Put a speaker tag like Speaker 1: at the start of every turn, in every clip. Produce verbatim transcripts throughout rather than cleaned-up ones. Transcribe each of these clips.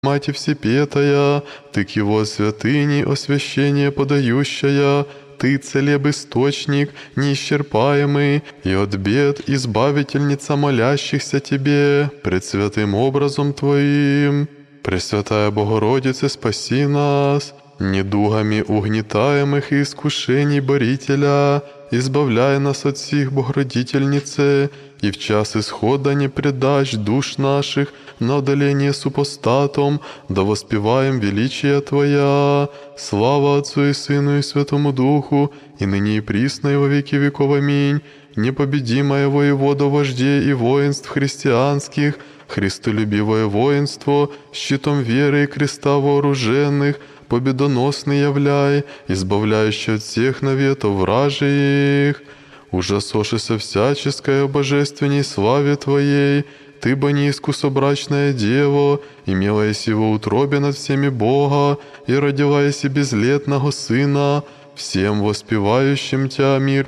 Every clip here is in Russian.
Speaker 1: Мать всепетая, Ты к его святыне освящение подающая, Ты целеб источник, неисчерпаемый, и от бед избавительница молящихся Тебе, пред святым образом Твоим. Пресвятая Богородице, спаси нас, недугами угнетаемых и искушений борителя, избавляй нас от сих, Богородительнице, и в час исхода не предашь душ наших на удаление супостатом, да воспеваем величие Твоя. Слава Отцу и Сыну и Святому Духу, и ныне и присно и во веки веков. Аминь. Непобедимое воевода вождей и воинств христианских, христолюбивое воинство, щитом веры и креста вооруженных, победоносный являй, избавляющий от всех наветов вражиих. Ужасошися всяческое божественней славе Твоей, Ты, бо неискусобрачная Дева, имела сего утробе над всеми Бога, и родила еси безлетного Сына, всем воспевающим Тя мир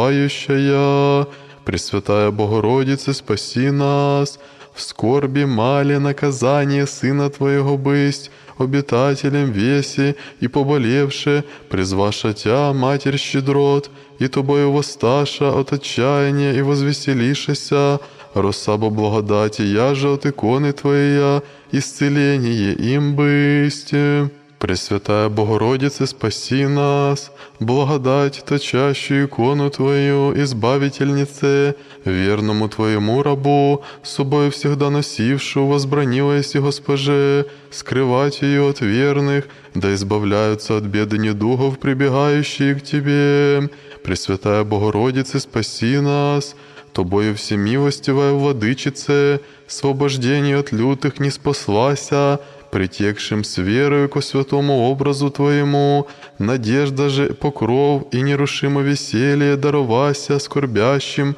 Speaker 1: подавающая. Пресвятая Богородице, спаси нас, в скорби мали наказание Сына Твоего бысть, обитателем веси и поболевше, призваша Тя, Матерь щедрот, и Тобою воссташа от отчаяния и возвеселишася, рассабо благодати, я же от иконы Твоя, исцеление им бысть. Пресвятая Богородице, спаси нас, благодать, точащую икону Твою, избавительнице, верному Твоему рабу, с собой всегда носившую, возбранилась и Госпоже, скрывать ее от верных, да избавляются от беды недугов, прибегающие к Тебе. Пресвятая Богородице, спаси нас, Тобою всемилостивая Владычице, освобождение от лютых не спаслася, притекшим с верою ко святому образу Твоему, надежда же покров и нерушимо веселье даровася скорбящим,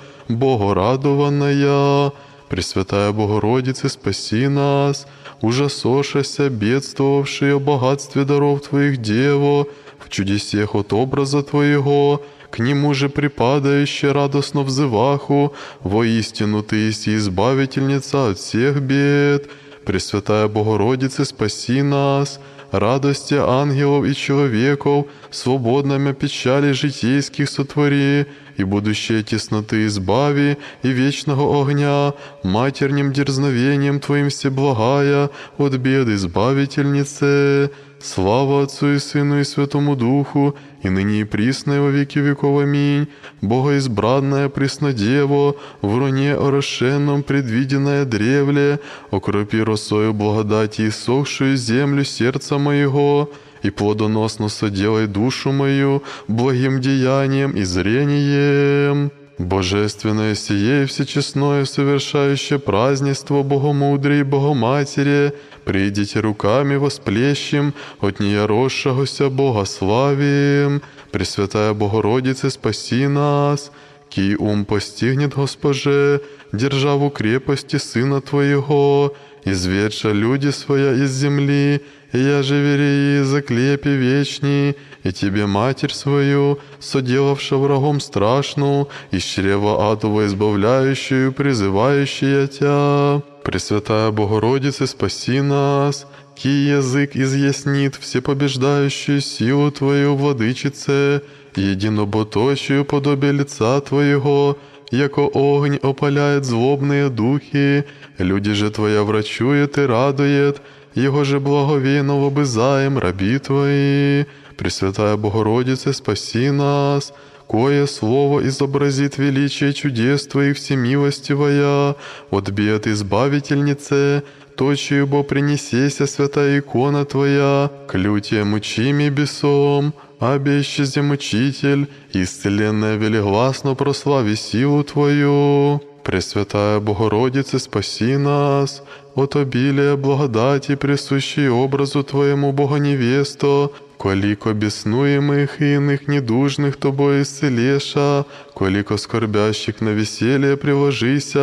Speaker 1: Богорадованная. Пресвятая Богородице, спаси нас, ужасошася, бедствовавшие о богатстве даров Твоих Дево, в чудесех от образа Твоего, к нему же припадающее радостно взываху, воистину Ты еси избавительница от всех бед. Пресвятая Богородице, спаси нас, радости ангелов и человеков, свободными печали житейских сотвори, и будущее тесноты избави, и вечного огня, матерним дерзновением Твоим всеблагая, от бед избавительнице. Слава Отцу и Сыну и Святому Духу, и ныне и присно и во веки веков. Аминь. Богоизбранная Преснодево, в руне орошенном предвиденное древле, окропи росою благодати иссохшую землю сердца моего, и плодоносно соделай душу мою благим деянием и зрением. Божественное сие и всечестное совершающее празднество Богомудрей и Богоматери, придите руками восплещем от нея росшегося Богославием. Пресвятая Богородице, спаси нас, кий ум постигнет Госпоже, державу крепости Сына Твоего, изведша люди своя из земли, и я же вереи заклепи вечни, и Тебе, Матерь свою, соделавша врагом страшну, из чрева адова избавляющую, призывающая Тя. Пресвятая Богородице, спаси нас, кий язык изъяснит всепобеждающую силу Твою, Владычице, единоботочию подобие лица Твоего, яко огонь опаляет злобные духи, люди же Твоя врачует и радует, Его же благовейно лобызаем раби Твои. Пресвятая Богородице, спаси нас, кое слово изобразит величие чудес Твоих всемилостивая, от бед избавительнице, точию бо принесеся святая икона Твоя, к люте мучими бесом, обещазе мучитель, исцеленная велигласно прослави силу Твою. Пресвятая Богородице, спаси нас, от обилия благодати, присущей образу Твоему, Богоневесто, колико беснуемых и иных недужных Тобой исцелеша, колико скорбящих на веселье приложися,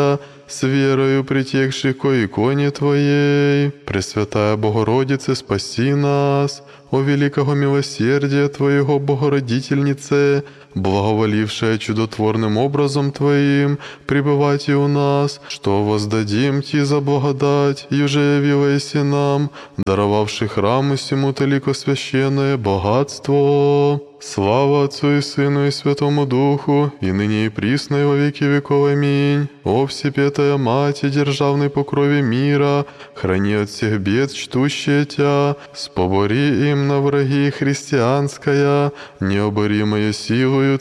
Speaker 1: с верою притекших ко иконе Твоей. Пресвятая Богородице, спаси нас. О великого милосердия Твоего, Богородительнице, благоволившая чудотворным образом Твоим, пребывать и у нас, что воздадим Ти за благодать, юже явилась нам, даровавший храму сему толико священное богатство. Слава Отцу и Сыну и Святому Духу, и ныне и присно и во веки веков. Аминь. О Всепетая Мать и державной покрове мира, храни от всех бед чтущие Тя, спобори им на враги христианская, необоримая силою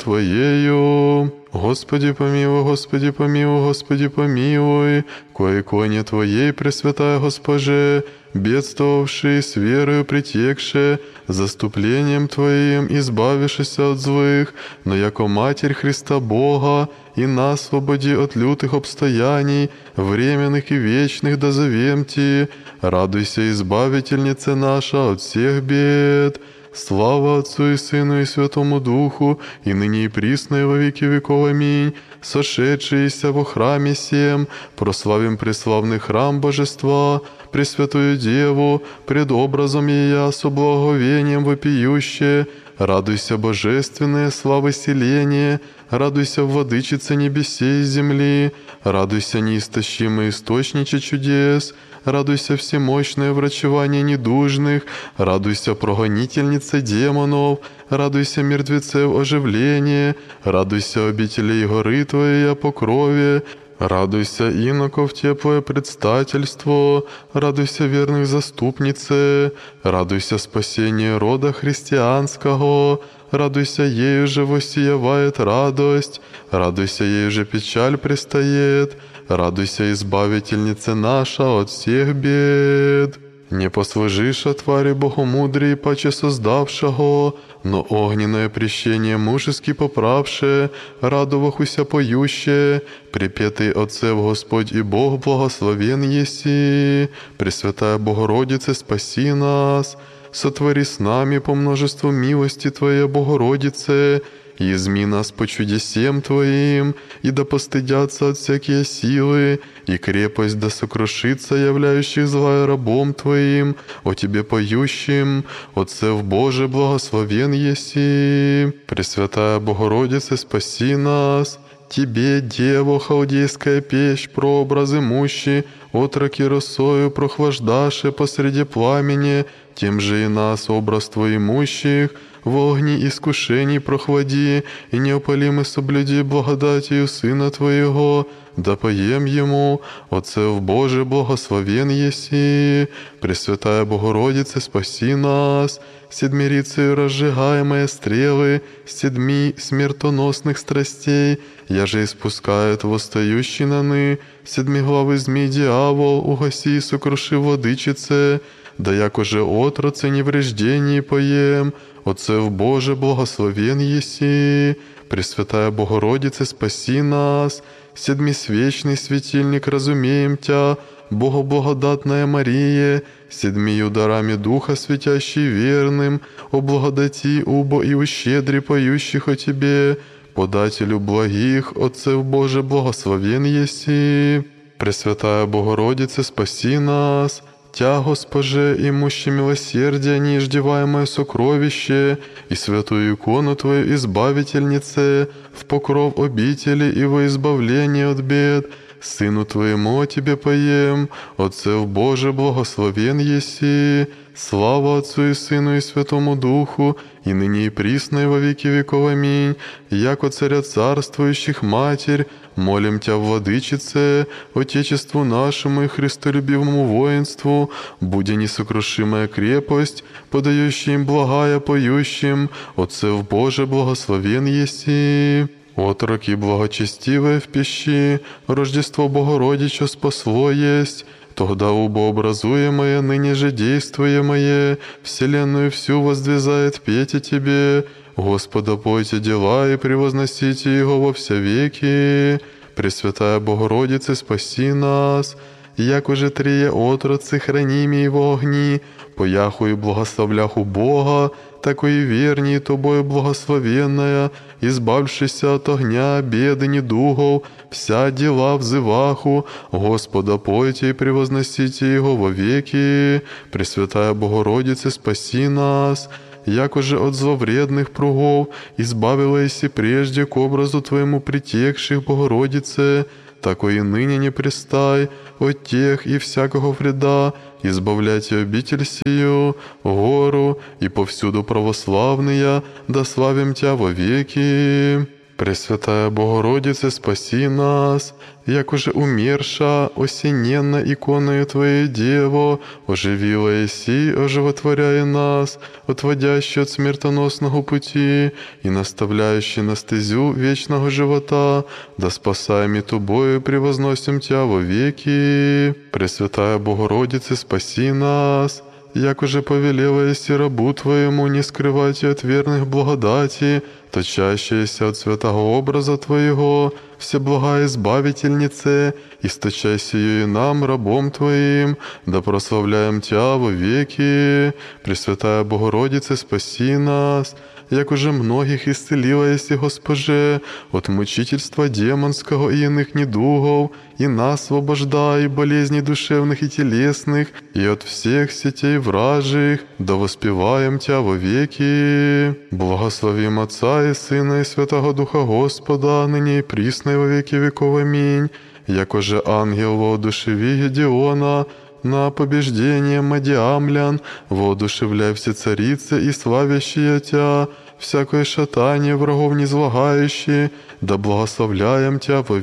Speaker 1: Твоею. Господи помилуй, Господи помилуй, Господи помилуй, ко иконе Твоей, Пресвятая Госпоже, бедствовавший с верою притекше, заступлением Твоим избавившися от злых, но яко Матерь Христа Бога, и нас освободи от лютых обстояний, временных и вечных дозовем Ти, радуйся, Избавительнице наша, от всех бед. Слава Отцу и Сыну и Святому Духу, и ныне и присно и во веки веков. Аминь. Сошедшиеся во храме сем, прославим преславный храм Божества, Пресвятую Деву, пред образом Ея со благовением вопиюще. Радуйся, божественное славы селение, радуйся, владычица небесей и земли, радуйся, неистощимый источниче чудес, радуйся, всемощное врачевание недужных, радуйся, прогонительница демонов, радуйся, мертвецев оживление, радуйся, обителей горы Твоей по крови, радуйся, иноков теплое предстательство, радуйся, верных заступнице, радуйся, спасение рода христианского, радуйся, ею же воссиявает радость, радуйся, ею же печаль пристает, радуйся, Избавительнице наша от всех бед. Не послужиша твари богомудрии паче создавшего, но огненное прещение мужески поправше, радовахуся поюще, припетый Отцев Господь и Бог благословен еси. Пресвятая Богородице, спаси нас, сотвори с нами по множеству милости Твоей, Богородице, и изми нас по чудесем Твоим, и да постыдятся от всякие силы, и крепость да сокрушится, являющих злая рабом Твоим, о Тебе поющим, Отцев Боже, благословен еси. Пресвятая Богородице, спаси нас. Тебе, Дево, халдейская печь, прообразы мущи, отроки росою прохлаждаше посреди пламени, тем же и нас, образ Твой имущих, в огне искушений прохлади, и неопалимы соблюди благодатью Сына Твоего, да поем Ему, Отцев Боже, благословен еси. Пресвятая Богородице, спаси нас. Седмирицею разжигаемые стрелы, седьми смертоносных страстей, я же испускает восстающий наны, седмиглавый змей дьявол, угаси и сокруши владычице, да якоже отроце невреждений поем, Отцев Боже, благословен еси. Пресвятая Богородице, спаси нас. Седмисвечный светильник разумеем Тя, Богоблагодатная Мария, седмию дарами Духа светящий верным, о благодати убо и ущедри поющих о Тебе, подателю благих, Отцев Боже, благословен еси. Пресвятая Богородице, спаси нас. Тя, Госпоже, имуще милосердие, неиждеваемое сокровище, и святую икону Твою, Избавительнице, в покров обители и во избавление от бед, Сыну Твоему о Тебе поем, Отцев Боже, благословен еси. Слава Отцу и Сыну и Святому Духу, и ныне и присно и во веки веков. Аминь. Яко Царя царствующих Матерь, молим Тя, Владычице, Отечеству нашему и христолюбивому воинству, будя несокрушимая крепость, подающая им благая поющим, Отцев Боже, благословен еси. Отроки благочестивые в пищи, Рождество Богородича спасло есть, тогда убообразуемое, ныне же действуемое, вселенную всю воздвизает петь о Тебе, Господа пойте дела и превозносите Его во все веки. Пресвятая Богородице, спаси нас. як уже трие отроцы, храними его огни, пояхую благословляху Бога, такой верней тобою благословенная, избавшися от огня, беды, недугов, вся дела взываху, Господа пойте и превозносите Его во веки. Пресвятая Богородице, спаси нас, як уже от зловредных пругов, избавилась и прежде к образу Твоему притекших, Богородице, такой и ныне не пристай от тех и всякого вреда, избавляйте обитель сию, гору и повсюду православные, да славим Тя во веки. Пресвятая Богородице, спаси нас, як уже умерша, осененно иконою Твоей Дево, оживила еси, оживотворяя нас, отводящий от смертоносного пути и наставляющий на стезю вечного живота, да спасаем и Тобою превозносим Тя во веки. Пресвятая Богородице, спаси нас, як уже повелела еси рабу Твоему не скрывать от верных благодати, точащаяся от святого образа Твоего, всеблагая избавительнице, источайся ее и нам, рабом Твоим, да прославляем Тя во веки. Пресвятая Богородице, спаси нас, як уже многих исцелила еси, Госпоже, от мучительства демонского и иных недугов, и нас освобождай болезней душевных и телесных, и от всех сетей вражих, да воспеваем Тя во веки. Благословим Отца и Сына и Святого Духа Господа, ныне и присно и во веки веков. Аминь. Якоже ангел воодушеви Гедеона на побеждение мадиамлян, воодушевляй все царицы и славящие Тя, всякое шатание врагов низлагающие, да благословляем Тя во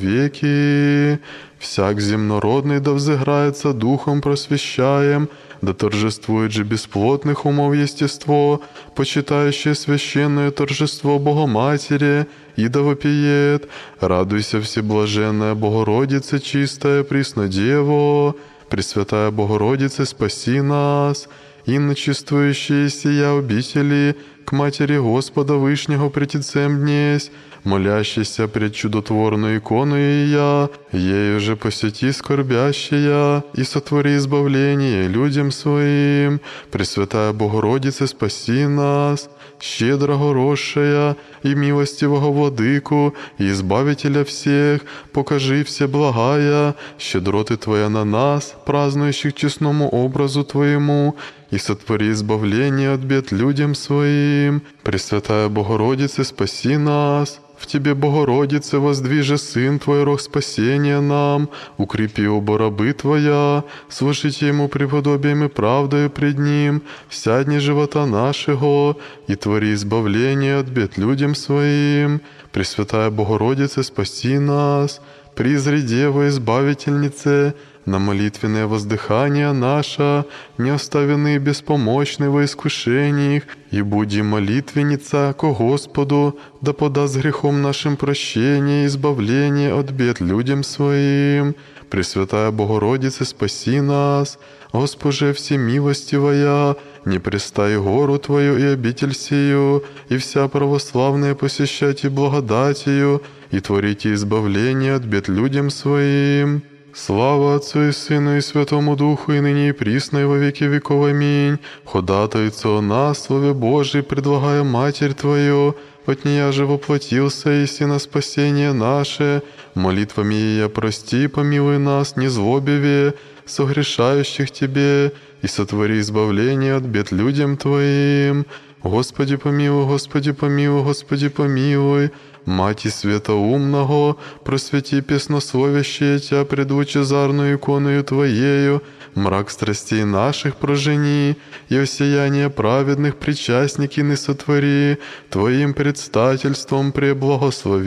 Speaker 1: веки. Всяк земнородный да взыграется духом просвещаем, да торжествует же бесплотных умов естество, почитающее священное торжество Богоматери, и да вопиет: радуйся, всеблаженная Богородица, чистая Преснодево. Пресвятая Богородице, спаси нас, и начествующие сия обители к Матери Господа Вышнего претицем днесь, молящийся пред чудотворную икону я, ею же посети скорбящая, и сотвори избавление людям своим. Пресвятая Богородице, спаси нас, щедро горосшая и милостивого владыку, и избавителя всех, покажи всеблагая, щедроты Твоя на нас, празднующих честному образу Твоему, и сотвори избавление от бед людям своим. Пресвятая Богородице, спаси нас. В Тебе, Богородице, воздвиже Сын Твой рог спасения нам, укрепи оба рабы Твоя, служите Ему преподобием и правдою пред Ним, вся дни живота нашего, и твори избавление от бед людям своим. Пресвятая Богородице, спаси нас. Призри, Дева, Избавительнице, на молитвенное воздыхание наше, не оставенные беспомощны во искушениях, и буди молитвенница ко Господу, да подаст грехом нашим прощение и избавление от бед людям своим. Пресвятая Богородице, спаси нас. Госпоже всемилостивая, не пристай гору Твою и обитель сию, и вся православная посещайте благодатью, и творите избавление от бед людям своим. Слава Отцу и Сыну и Святому Духу, и ныне и присно, и во веки веков. Аминь. Ходатайца о нас, Слове Божий, предлагая Матерь Твою, от нея же воплотился и на спасение наше. Молитвами ее прости, помилуй нас, не злобиве, согрешающих Тебе, и сотвори избавление от бед людям Твоим. Господи помилуй, Господи помилуй, Господи помилуй. Мати света умного, просвети песнословящее Тя пред лучезарную иконою Твоею, мрак страстей наших прожени, и осияние праведных причастники не сотвори, Твоим предстательством преблагослови.